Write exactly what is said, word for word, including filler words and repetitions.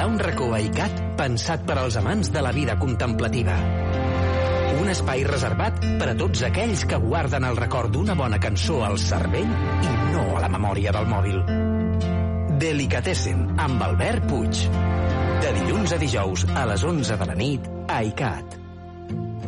ha un racó a ICAT pensat per als amants de la vida contemplativa. Un espai reservat per a tots aquells que guarden el record d'una bona cançó al cervell i no a la memòria del mòbil. Delicatessen, amb Albert Puig. De dilluns a dijous a les onze de la nit a ICAT.